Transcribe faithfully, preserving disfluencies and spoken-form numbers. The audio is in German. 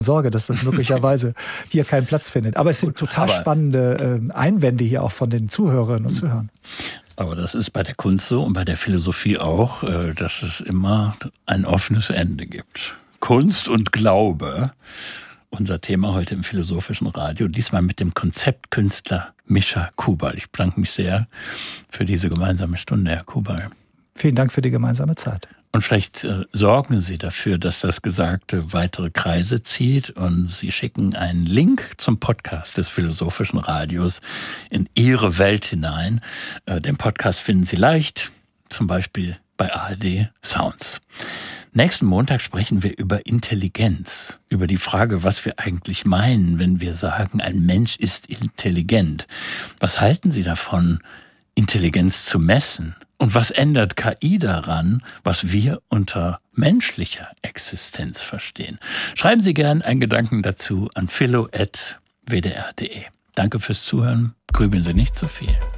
Sorge, dass das möglicherweise hier keinen Platz findet. Aber es sind Gut, total spannende äh, Einwände hier auch von den Zuhörerinnen und Zuhörern. Aber das ist bei der Kunst so und bei der Philosophie auch, äh, dass es immer ein offenes Ende gibt. Kunst und Glaube, unser Thema heute im Philosophischen Radio, diesmal mit dem Konzeptkünstler Mischa Kubal. Ich bedanke mich sehr für diese gemeinsame Stunde, Herr Kubal. Vielen Dank für die gemeinsame Zeit. Und vielleicht äh, sorgen Sie dafür, dass das Gesagte weitere Kreise zieht und Sie schicken einen Link zum Podcast des Philosophischen Radios in Ihre Welt hinein. Äh, den Podcast finden Sie leicht, zum Beispiel bei A R D Sounds. Nächsten Montag sprechen wir über Intelligenz, über die Frage, was wir eigentlich meinen, wenn wir sagen, ein Mensch ist intelligent. Was halten Sie davon, Intelligenz zu messen? Und was ändert K I daran, was wir unter menschlicher Existenz verstehen? Schreiben Sie gern einen Gedanken dazu an philo at w d r punkt d e. Danke fürs Zuhören. Grübeln Sie nicht zu viel.